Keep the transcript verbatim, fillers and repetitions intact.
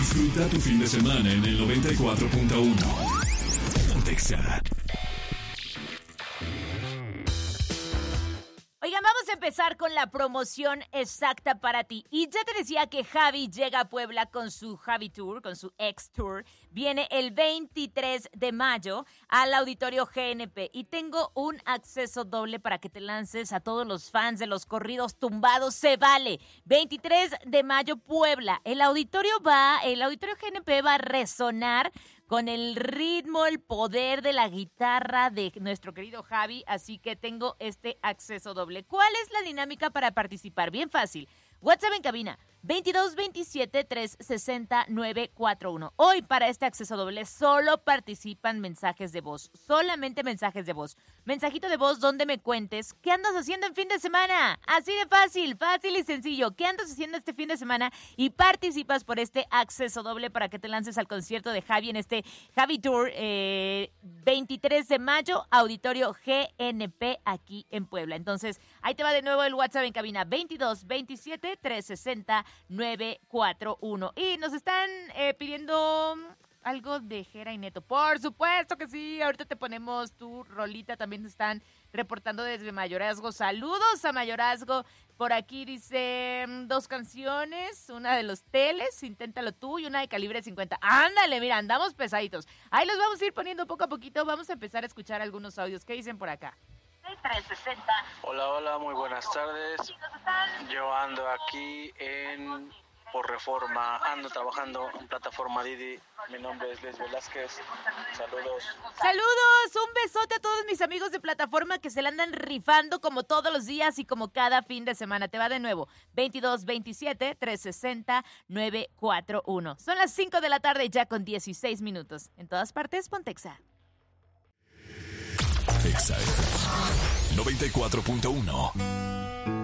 Disfruta tu fin de semana en el noventa y cuatro punto uno. Pontexa. Oigan, vamos a empezar con la promoción exacta para ti. Y ya te decía que Javi llega a Puebla con su Javi Tour, con su X Tour. Viene el veintitrés de mayo al Auditorio G N P. Y tengo un acceso doble para que te lances a todos los fans de los corridos tumbados. Se vale. veintitrés de mayo, Puebla. El auditorio va, el Auditorio G N P va a resonar con el ritmo, el poder de la guitarra de nuestro querido Javi, así que tengo este acceso doble. ¿Cuál es la dinámica para participar? Bien fácil. WhatsApp en cabina, veintidós veintisiete, trescientos sesenta, novecientos cuarenta y uno. Hoy para este acceso doble solo participan mensajes de voz, solamente mensajes de voz. Mensajito de voz donde me cuentes qué andas haciendo en fin de semana. Así de fácil, fácil y sencillo. ¿Qué andas haciendo este fin de semana? Y participas por este acceso doble para que te lances al concierto de Javi en este Javi Tour eh, veintitrés de mayo, Auditorio G N P aquí en Puebla. Entonces, ahí te va de nuevo el WhatsApp en cabina, veintidós veintisiete, trescientos sesenta, novecientos cuarenta y uno. Y nos están eh, pidiendo algo de Jera y Neto. Por supuesto que sí. Ahorita te ponemos tu rolita. También te están reportando desde Mayorazgo. Saludos a Mayorazgo. Por aquí dice dos canciones. Una de los Teles, Inténtalo tú, y una de Calibre cincuenta. Ándale, mira, andamos pesaditos. Ahí los vamos a ir poniendo poco a poquito. Vamos a empezar a escuchar algunos audios. ¿Qué dicen por acá? trescientos sesenta. Hola, hola, muy buenas tardes. Yo ando aquí en por Reforma, ando trabajando en plataforma Didi. Mi nombre es Les Velázquez. Saludos. Saludos, un besote a todos mis amigos de plataforma que se la andan rifando como todos los días y como cada fin de semana. Te va de nuevo, veintidós veintisiete, trescientos sesenta, novecientos cuarenta y uno. Son las cinco de la tarde ya con dieciséis minutos. En todas partes, Pontexa. Exa noventa y cuatro punto uno.